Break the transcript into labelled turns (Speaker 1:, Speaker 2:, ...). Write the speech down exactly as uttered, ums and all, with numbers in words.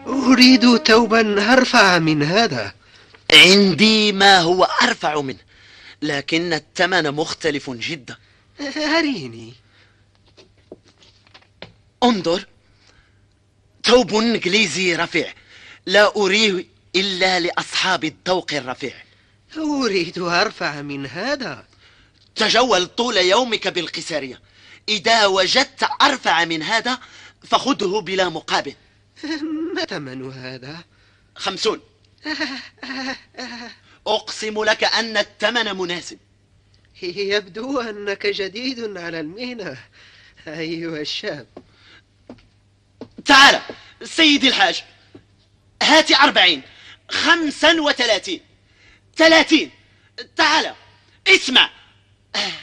Speaker 1: أريد ثوبا أرفع من هذا.
Speaker 2: عندي ما هو أرفع منه، لكن الثمن مختلف جدا.
Speaker 1: أريني.
Speaker 2: انظر، ثوب إنجليزي رفيع، لا أريه إلا لأصحاب الذوق الرفيع.
Speaker 1: أريد أرفع من هذا.
Speaker 2: تجول طول يومك بالقيسارية، إذا وجدت أرفع من هذا فخذه بلا مقابل.
Speaker 1: ما ثمن هذا؟
Speaker 2: خمسون. أقسم لك أن الثمن مناسب.
Speaker 1: يبدو أنك جديد على المهنة أيها الشاب.
Speaker 2: تعال سيدي الحاج، هات أربعين، خمسا وثلاثين، ثلاثين. تعال اسمع،